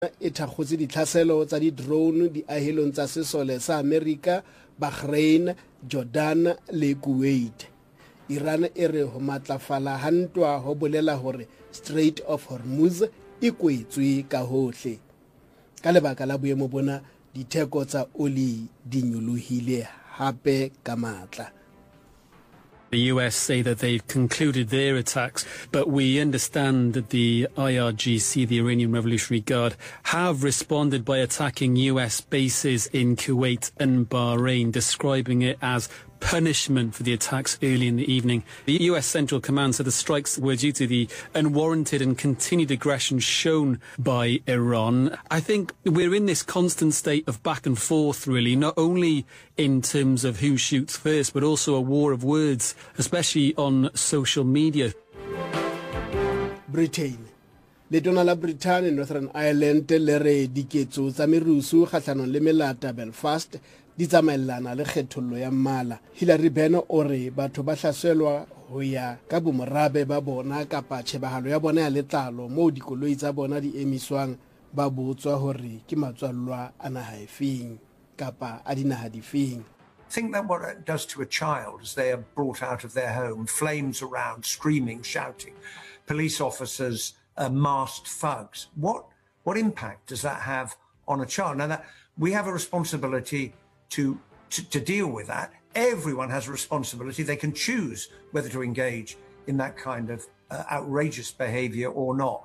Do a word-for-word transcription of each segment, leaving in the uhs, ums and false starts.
e thakgotse ditlhaselo tsa di-drone diahelong tsa sesole sa America, Bahrain, Jordan le Kuwait. Iran e re ho matlafala ha ntwa ho bolela hore Strait of Hormuz e kwetswe ka hohle. Ka lebaka la boemo bona, ditheko tsa oli di nyolohile hape ka matla. The U S say that they've concluded their attacks, but we understand that the I R G C, the Iranian Revolutionary Guard, have responded by attacking U S bases in Kuwait and Bahrain, describing it as punishment for the attacks early in the evening. The U S Central Command said the strikes were due to the unwarranted and continued aggression shown by Iran. I think we're in this constant state of back and forth, really, not only in terms of who shoots first, but also a war of words, especially on social media. Britain. Letona la Britain Northern Ireland le re diketso tsa merusu kgahlano le melata Belfast di tsamaelana le kgethollo ya mmala. Hilary Benn o re batho ba hlaselwa ho ya ka bomorabe ba bona kapa tshebahalo ya bona ya letlalo moo dikoloi tsa bona di emiswang ba botswa hore ke matswallwa a naha efeng kapa a dinaha difeng. Think that what it does to a child as they are brought out of their home, flames around, screaming, shouting, police officers, uh, masked thugs. What what impact does that have on a child? Now that we have a responsibility to, to to deal with that. Everyone has a responsibility. They can choose whether to engage in that kind of uh, outrageous behavior or not.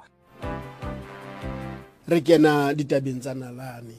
Re kena ditabeng tsa nalane.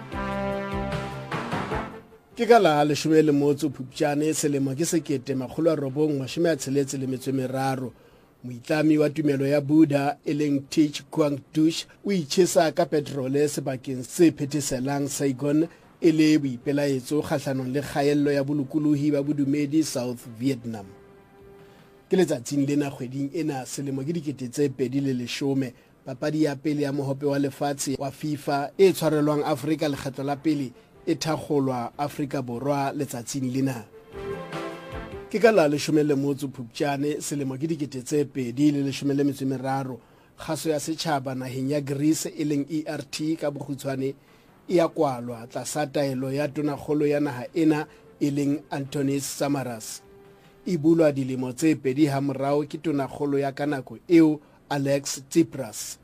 Ke ka la leshome le motso Phupjane selemo ke sekete makgolo a robong mashome a tsheletse le metso e meraro. Moitlami wa tumelo ya Buddha eleng Thich Quang Duc o itjhesa ka petrole sebakeng se phetheselang Saigon e le boipelaetso kgahlanong le kgaello ya bolokolohi ba bodumedi South Vietnam. Ke letsatsing lena kgweding ena selemo ke dikete tse pedi le leshome papadi ya pele ya mohope wa lefatshe wa FIFA e tshwarelwang Afrika lekgetlo la pele e thakgolwa Afrika Borwa letsatsing lena. Ke ka la leshome le motso Phupjane selemo ke dikete tse pedi le leshome le metso e meraro kgaso ya setjhaba naheng ya Greece e leng E R T ka bokgutshwane e ya kwalwa tlasa taelo ya tonakgolo ya naha ena e leng Antonis Samaras. E bulwa dilemo tse pedi ha morao ke tonakgolo ya kanako eo Alex Tsipras.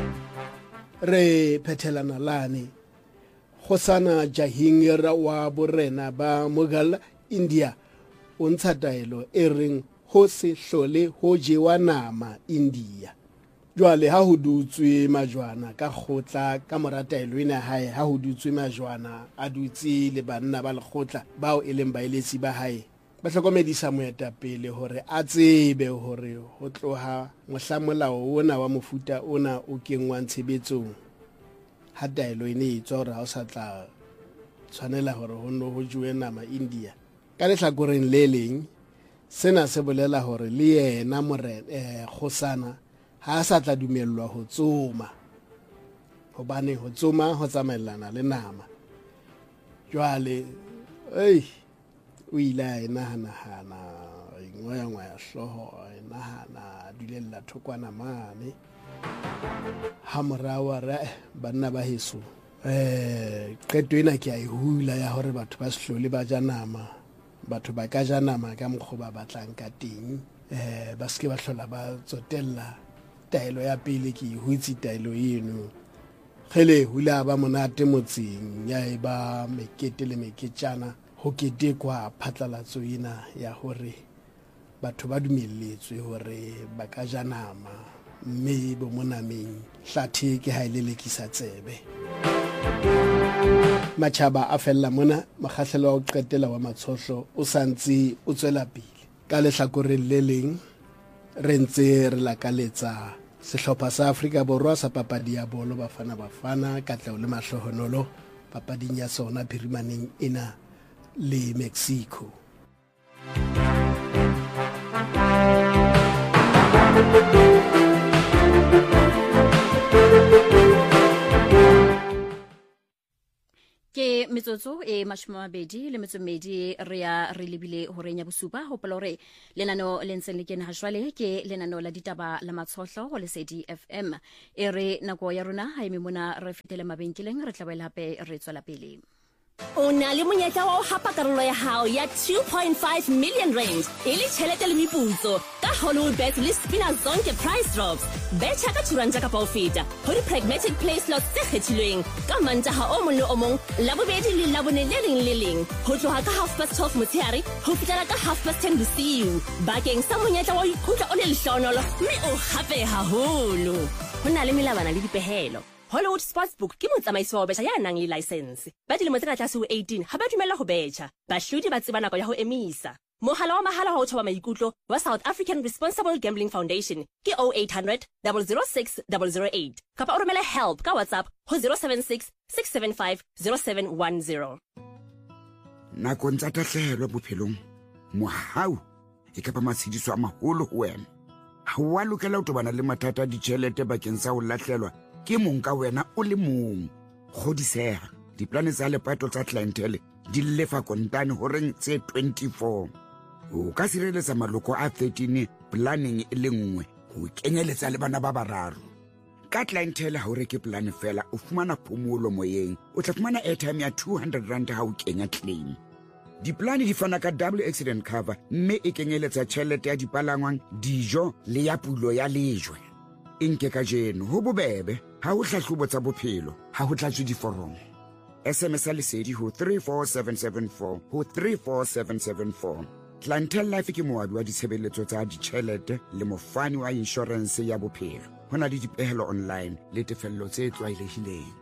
Re phethelana lane Hosana Jahingira wa borena ba Mughal India o ntsha taelo e reng ho se hlole ho jewa nama India. Jwale ha ho dutswe majwana ka khotla ka morataelo ena hae ha ho dutswe majwana a dutse le banna ba lekgotla bao e leng baeletsi ba hae ba hlokomedisa moetapele hore a tsebe hore ho tloha mohlamolao ona wa mofuta ona o kengwang tshebetsong ha taelo ene e tswa hore ha o sa tla tshwanela hore ho no ho juwe nama India. Ka lehlakoreng le leng sena se bolela hore le yena morena eh Khosana ha sa tla dumellwa ho tsoma hobane ho tsoma ho tsamaelana le nama. Jwale ei o ile ena hana hana ngoya ngoya hloho ena hana dilella thokwana mane ha morawa ra banna ba heso eh qeto ena ke a e hula ya hore batho ba sehlole ba ja nama batho ba ka ja nama ka mokgo ba batlang ka teng eh ba ske ba hlola ba tsotella taelo ya pele ke hutsi taelo eno khele hula ba monate motseng ya e ba mekete le meketjana ho ketekwa phatlalatso ena ya hore batho ba dumelletswe hore ba ka ja nama mme bo monameng hlathe ke ha ile lekisa tsebe. Machaba a fella mona makgahlelo wa o qetela wa matshohlo o santsi o tswela pele ka lehlakoreng le leng re ntse re lakaletsa sehlopha sa Afrika Borwa sa papadi ya bolo Bafana Bafana Katleho le Mahlohonolo papading ya sona phirimaneng ena le Mexico. ke metsotso e mashomabedi le metsomedi re ya re lebile ho renya bosupa ho polore lenano le ntseng le kena hashwale ke lenano la ditaba la matshohlo ho Lesedi F M e re nako ya rona ha eme mona re fetele mabenkeleng re tlabela hape re tswela pele. O na le monyetla wa ho hapa karolo ya hao ya two point five million rand e le tjhelete le meputso ka Hollywoodbet le Spina Zonke price drops. Betjha ka turanta ka paofeta ho di-pragmatic play slots tse kgethilweng ka mantaha o mong le o mong labobedi le labone le leng le leng ho tloha ka half past twelve motshehare ho fihlela ka half past ten bosiu bakeng sa monyetla wa ho ikutlwa o le lehloonolo mme o hape haholo. Ho na le melawana le dipehelo. Hollywood Sportsbook ke motsamaiso wa betjha ya nang le license. Ba dilemo tse ka tlase ho eighteen ha ba dumella ho betjha. Bahlodi ba tseba nako ya ho emisa. Mohala wa mahala wa ho thoba maikutlo wa South African Responsible Gambling Foundation ke oh eight hundred, zero zero six, zero zero eight. Kapa o romela help ka WhatsApp ho zero seven six, six seven five, zero seven one zero. Nakong tsa tahlehelo bophelong, mohau e ka ba matshediso a maholo ho wena. Ha wa lokela ho tobana le mathata a ditjhelete bakeng sa ho lahlelwa ke mong ka wena o le mong. Kgodiseha, diplane tsa lepato tsa clientele di lefa kontane ho reng tse twenty-four. O ka sireletsa maloko a thirteen planning e le nngwe ho kenyeletsa le bana ba bararo. Ka clientele ha o reke plan fela o fumana phomolo moyeng, o tla fumana airtime ya two hundred rand ha o kenya claim. Diplane di fana ka double accident cover mme e kenyeletsa tjhelete ya dipalangwang, dijo le ya pulo ya lejwe. Inke ka jeno ho bobebe ha o hlahlobo tsa bophelo ha ho tlatswe diforomo. S M S Lesedi ho three four seven seven four ho three four seven seven four. Clientele Life ke moabi wa ditshebeletso tsa ditjhelete le mofani wa insurance ya bophelo. Hona le dipehelo online le tefello tse tlwaelehileng.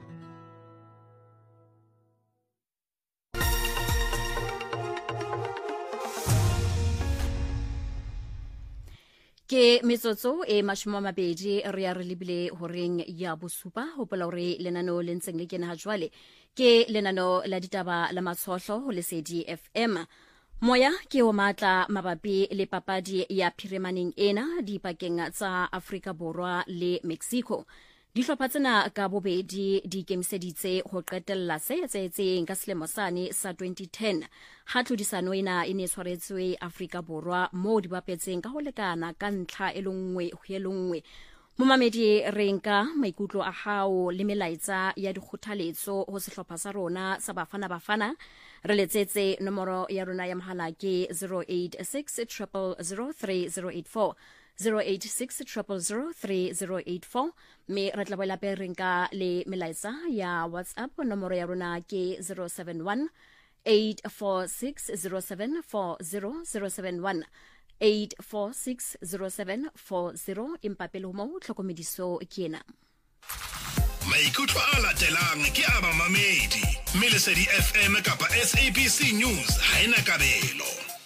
Ke metsotso e mashomamabedi re ya re lebile horeng ya bosupa ho polore lenano le ntseng le kena hajwale ke lenano la ditaba la matshohlo ho Lesedi F M. Moya ke o matla mabapi le papadi ya Phirimaneng ena dipakeng tsa Afrika Borwa le Mexico. Dihlopha tsena ka bobedi di ikemiseditse ho qetella se etsetseng ka selemo sane sa twenty ten. Ha tlhodisano ena e ne tshwaretswe Afrika Borwa mo di bapetseng ka ho lekana ka ntlha e lengwe ho e lengwe. Momamedi re nka maikutlo a hao le melaetsa ya dikgothaletso ho sehlopha sa rona sa Bafana Bafana. Re letsetse nomoro ya rona ya mohala ke zero eight six, zero zero zero three zero eight four. zero eight six, zero zero zero three zero eight four. Me re tla boela pe re nka le melaetsa ya WhatsApp nomoro ya rona ke zero seven one, eight four six, zero seven four zero, zero seven one, eight four six, zero seven four zero. Empa pele ho moo tlhokomediso ke ena. Maikutlo a latelang ke a mamamedi. mme Lesedi F M kapa S A B C News ha ena kabelo.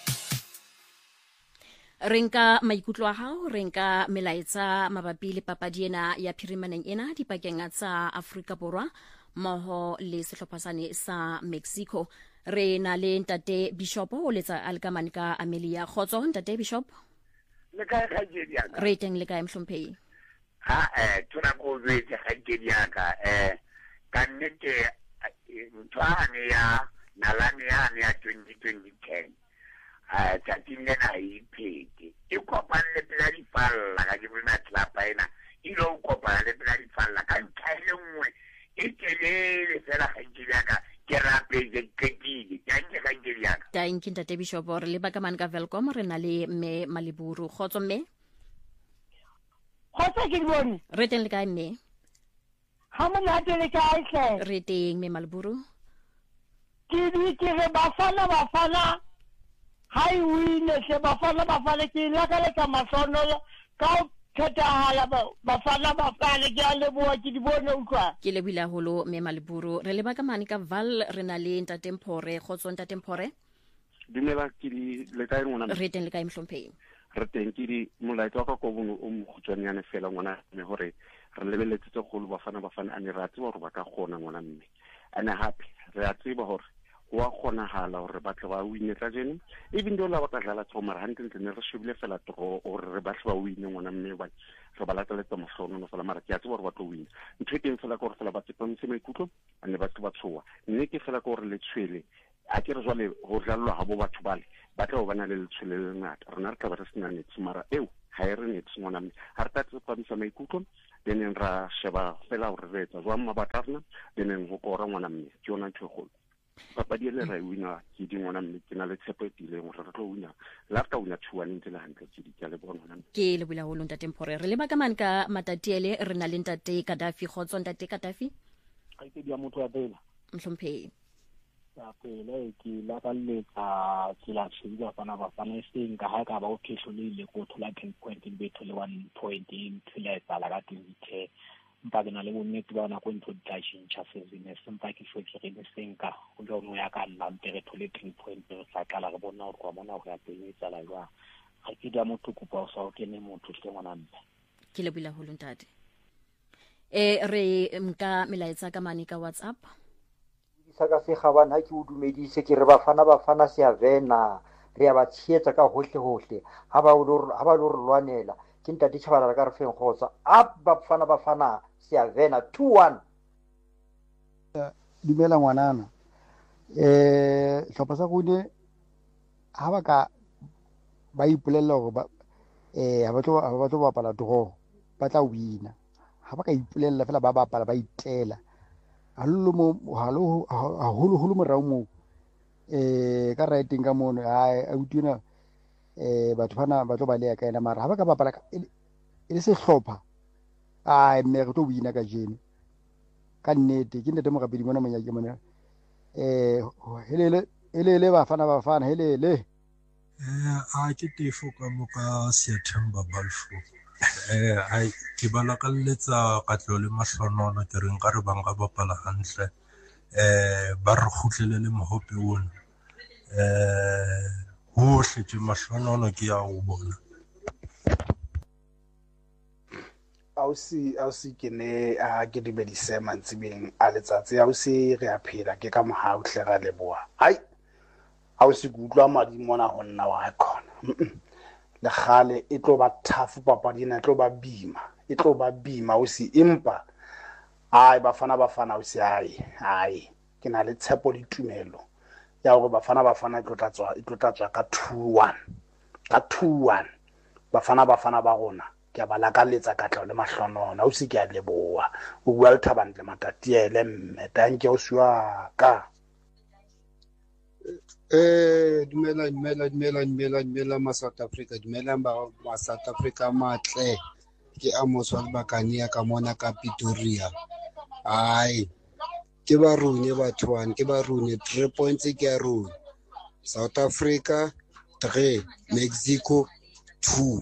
Renka maikutlo a hao, renka melaetsa mabapi le papadi ena ya Phirimaneng ena dipakeng tsa Afrika Borwa moho le sehlophasane sa Mexico. Re na le ntate Bishop o letsa alkamane ka Amelia. Khotso ntate Bishop. Le kae kgajedi ya ka? Re teng le kae mhlomphei? Ha eh tuna go betse kgajedi ya ka eh ka nnete ntwane ya nalane ya ya twenty ten. Ah tatile na iphete. E kopane le pela di falla ka dibona tlapa ena. Ilo kopane le pela di falla ka nthaile nngwe. E telele fela kgajedi ya ka. Ke rapetse ketile. Thank you kgajedi ya ka. Thank you ntate Bishop re le bakamane ka Welcome re na le me Maliburu. Khotso mme. Khotso ke bone. Re teng le kae mme? Ha monate le kae hle? Re teng me Maliburu. Ke di ke re Bafana Bafana hai wine se Bafana Bafana ke la ka le ka masono ka phetahala Bafana Bafana ke a leboha ke di bone utlwa. Ke lebile haholo me Maliburu re le bakamane ka Val re na le ntate Mphore. Khotso ntate Mphore. Dumela ke di le kae ngwana? Re teng le kae mhlomphei? Re teng ke di molaetsa wa ka go bono o mogotshwanyane fela ngwana mme hore re lebeletse tse go Bafana Bafana ane ra tseba hore ba ka gona ngwana mme ane happy re a tseba hore wa kgonahala hore ba tle ba wine tla jeno even though la ba ka dlala tsoma ra hantle ne re shebile fela tro hore re ba tle ba wine ngwana mme ba re ba lateletsa mohlono no fela mara ke a tseba hore ba tlo wina ntho e teng fela ka hore fela ba tsepamisa maikutlo a ne ba tlo ba tshoa mme ke fela ka hore le tshwele a ke re jwale ho dlallwa ha bo batho bale ba tla ba na le letshwele le ngata rena re tla ba re sena netse mara eo ha e re netse ngwana mme ha re tla tsepamisa maikutlo then ra sheba fela hore re etsa jwang mabatarna then ho kora ngwana mme ke yona ntho e kgolo papadi ele ra wina ke di ngwana mme ke na le tshepo e tileng gore re tlo wina la ka una two one ntse la hantle ke di ke le bona ngwana ke le bula ho lonta tempore re le ba ka man ka matatiele re na le ntate Kadafi khotso ntate Kadafi ga ke dia motho ya pela mhlomphei ya pela ke la ka letsa ke la tshwila bana ba fana seng ka ha ka ba o khehloleile go thola ten point in betho le one point in tshila tsala ka twenty ten mpa ke na le bonnete ba na go ntho di tshintšha season se mpa ke fetse re le senka go le no ya ka nna mpere thole three point re sa kala re bona gore wa bona go ya pele tsala jwa ga ke dia motho kopa o sa o kene motho tle ngwana mme ke le bula ho lontate e re mka melaetsa ka mane ka WhatsApp sa ka se gabana ke o dumedise ke re bafana bafana se a vena re ya ba tshetsa ka hohle hohle ha ba lo ha ba lo re lwanela ke ntate tšhabala ka re feng gotsa up bafana bafana se a vena two one dumela ngwanana eh hlopha sa gone ha ba ka ba ipolella gore ba eh ha ba tlo ba tlo bapala draw ba tla wina ha ba ka ipolella fela ba bapala ba itlela hallo mo hallo haholo holo morao mo eh ka writing ka mono ha a utuna eh batho bana ba tlo ba le ka ena mara ha ba ka bapala e se hlopha ai mme re tlo wina ka jeno ka nnete ke nnete mo ga bedi mona monyake mona eh helele helele bafana bafana helele eh a ke tefo ka mo ka September balfo eh ai ke bala ka letsa katlo le mahlonono ke reng ka re bang ga bapala hantle eh ba re khutlele le mohope wona eh hohle tse mahlonono ke ya o bona ausi ausi ke ne a ke di be di sema ntsibeng a letsatsi ausi re a phela ke ka moha o hle ga leboa ai ausi go utlwa madi mona go nna wa khona le gale e tlo ba thafu papa dina tlo ba bima e tlo ba bima ausi impa ai bafana bafana ausi ai ai ke na le tshepo le tumelo ya gore bafana bafana tlo tlatswa e tlo tlatswa ka two one ka two one bafana bafana ba gona ke ba la ka letsa ka tla le mahlonono ausi ke a leboa o bua le thabantle matatiele mme thank you uswa ka eh dumela dumela dumela dumela dumela ma South Africa dumela ba ma South Africa matle ke a moswa bakani ya ka mona ka Pretoria ai ke ba rune batho wan ke ba rune three points ke a rune South Africa three Mexico two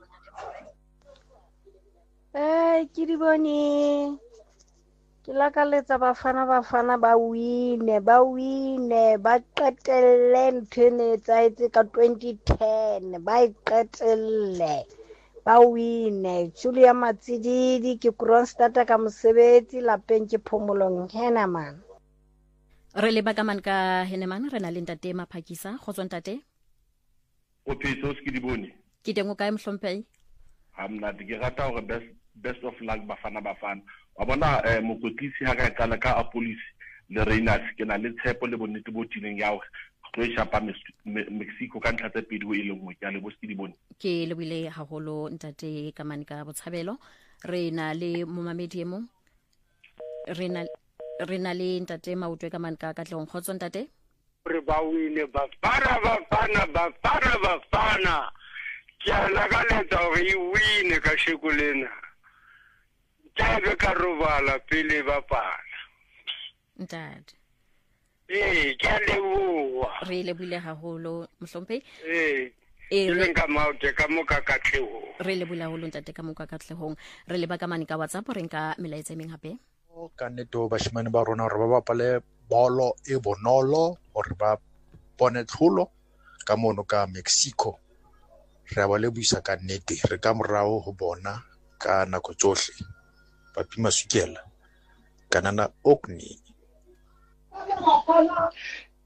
eh ke di bone ke la ka letsa bafana bafana ba wine ba wine ba qetelle nthene tsaetse ka twenty ten ba iqetelle ba wine Julia Matsididi ke Kronstadt ka mosebetsi lapeng ke phomolong hena man re le baka man ka heneman re na le ntate Maphakisa go tsontate o phetso se ke di bone ke tengo ka mhlomphei amna di ke rata gore best best of luck bafana bafana wa bona eh mokotlisi ha ka kala ka a police le Reiners ke na le tshepo le bonnete bo tileng ya gore go e shapa Mexico ka ntlha tse pedi go ile ngwe ya le bo se di bone ke le bile haholo ntate ka mane ka botshabelo re na le momamedi mo re na re na le ntate Mautwe ka mane ka katlong khotso ntate re ba wine ba para ba pana ba para ba pana ke la ka letsa gore e wine ka shekolena ke ka robala pele ba pana ntate eh ke le bua re le bile haholo mhlompe eh e le ka Mautwe ka mo ka katlehong re le bile haholo ntate ka mo ka katlehong re le ba ka mane ka WhatsApp re nka melaetsa meng hape ka neto bashimane ba rona re ba bapale bolo e bonolo gore ba bone tlholo ka mono ka Mexico re ba le buisa ka nete re ka morao go bona ka nako tsohle ba pima sukela kanana okni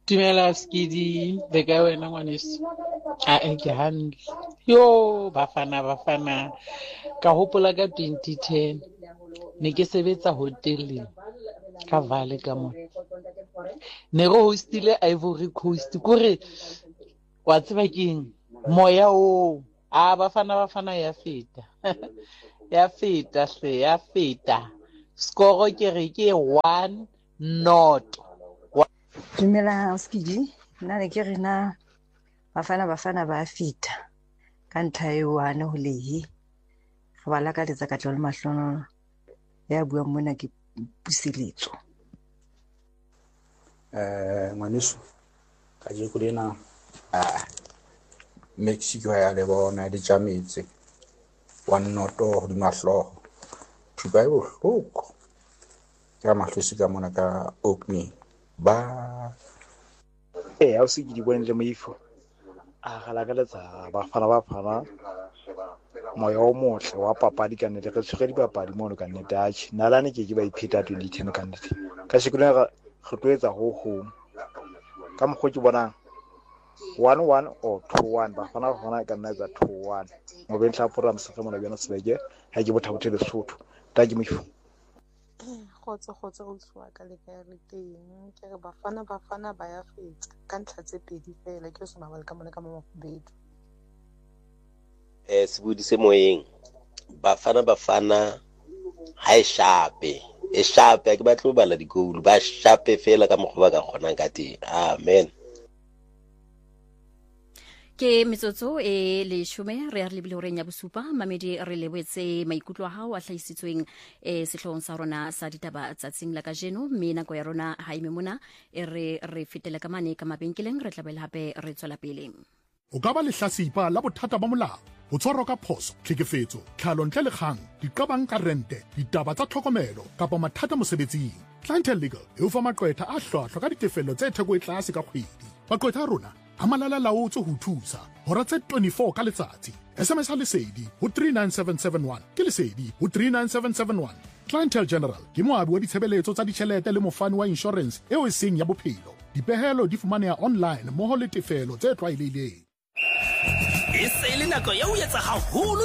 Dumela Skidi, le ka wena ngwaneso. A e ke hantle. Yo, bafana bafana. Ka hopola ka twenty ten. Ne ke sebetsa hoteleng ka Vale ka mona. Ne re hostile Ivory Coast. Kore wa tseba keng? Moya o a bafana bafana ya feta. Ya feta hle, ya feta. Score ke re ke one not. Dumela Skidi, nna ne ke re na bafana bafana ba feta ka ntlha e one ho lehe. Re ba lakaletsa ka tlo le mahlono ya buang mona ke puseletso. Eh ngwaneso ka je go lena ah Mexico ya le bona di tsametse one not ho di mahlo thuba e bohloko ka mahlosi ka mona ka Okni ba eh ha o se ke di bone le moifo a gala ka letsa bafana bafana moya o motle wa papadi ka nnete re tshwere dipapadi mono ka nnete a tshi nalane ke ke ba ipheta twenty ten ka nnete ka sekolo ga re tloetsa ho ho ka mokgo ke bona one one or two one bafana bafana ka nna tsa two one mo ben tla program se ke mona bjana sebeke ha ke botha bothele Lesotho ta ke moifo khotso khotso o tswa ka le ka re teng ke re bafana bafana ba ya fetsa ka ntlha tse pedi fela ke se mabala ka mona ka mo bedu eh sebudi se moyeng bafana bafana ha e shape e shape ke batlo bala di goal ba shape fela ka mokgwa ka kgonang ka teng amen. Ke metsotso e le shume re a lebile hore nya bosupa mamedi re lebetse maikutlo a hao a hlaisitsweng e sehlong sa rona sa ditaba tsatsing la kajeno mme nako ya rona ha ime mona e re re fetela ka mane ka mabenkeleng re tla bela hape re tswela pele. O ka ba lehlasipa la bothata ba molao ho tshwarwa ka phoso tlhekefetso tlhalo ntle le kgang diqabang ka rente ditaba tsa tlhokomelo kapa mathata mosebetsing. Clientele Legal e o fa maqwetha a hlwahlwa ka ditefello tse theko e tlase ka kgwedi. Maqwetha a rona a malala laotse ho thusa hora tse twenty-four ka letsatsi. S M S ha lesedi ho three nine seven seven one ke lesedi ho three nine seven seven one. Clientele General ke moabi wa ditshebeletso tsa ditjhelete le mofani wa insurance eo e seng ya bophelo. Dipehelo di fumaneha online mmoho le tefelo tse tlwaelehileng. E se le nako ya ho etsa haholo